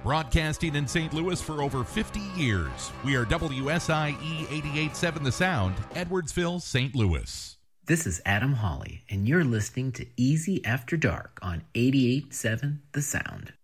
Broadcasting in St. Louis for over 50 years. We are WSIE 88.7 The Sound, Edwardsville, St. Louis. This is Adam Hawley, and you're listening to Easy After Dark on 88.7 The Sound.